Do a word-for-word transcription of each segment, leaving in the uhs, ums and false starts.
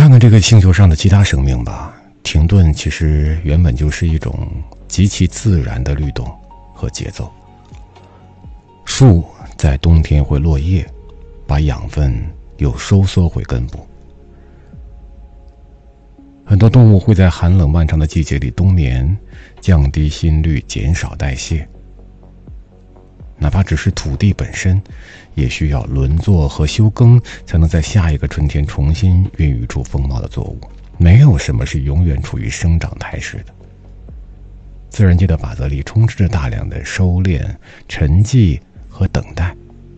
看看这个星球上的其他生命吧，停顿其实原本就是一种极其自然的律动和节奏。树在冬天会落叶，把养分又收缩回根部。很多动物会在寒冷漫长的季节里冬眠，降低心率，减少代谢。哪怕只是土地本身，也需要轮作和休耕，才能在下一个春天重新孕育出丰茂的作物。没有什么是永远处于生长态势的。自然界的法则里充斥着大量的收敛、沉寂和等待。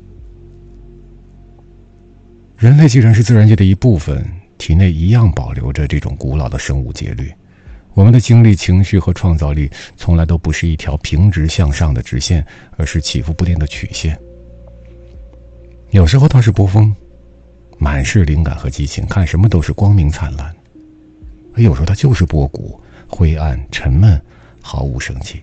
人类既然是自然界的一部分，体内一样保留着这种古老的生物节律。我们的精力、情绪和创造力从来都不是一条平直向上的直线，而是起伏不定的曲线。有时候它是波峰，满是灵感和激情，看什么都是光明灿烂；而有时候它就是波谷，灰暗、沉闷，毫无生气。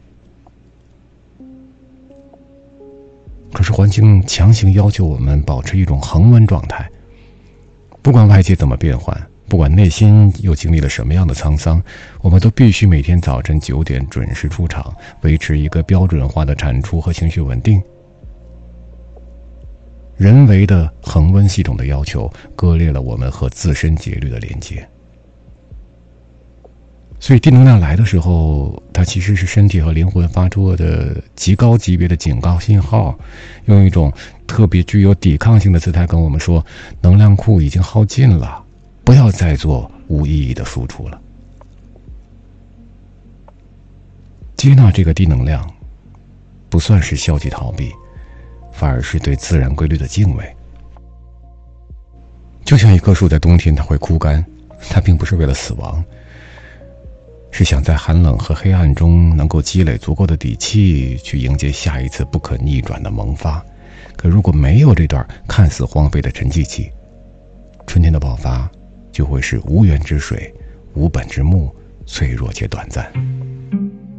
可是环境强行要求我们保持一种恒温状态，不管外界怎么变换，不管内心又经历了什么样的沧桑，我们都必须每天早晨九点准时出场，维持一个标准化的产出和情绪稳定。人为的恒温系统的要求割裂了我们和自身节律的连接。所以低能量来的时候，它其实是身体和灵魂发出的极高级别的警告信号，用一种特别具有抵抗性的姿态跟我们说，能量库已经耗尽了，不要再做无意义的输出了。接纳这个低能量，不算是消极逃避，反而是对自然规律的敬畏。就像一棵树在冬天它会枯干，它并不是为了死亡，是想在寒冷和黑暗中能够积累足够的底气，去迎接下一次不可逆转的萌发。可如果没有这段看似荒废的沉寂期，春天的爆发就会是无源之水，无本之木，脆弱且短暂。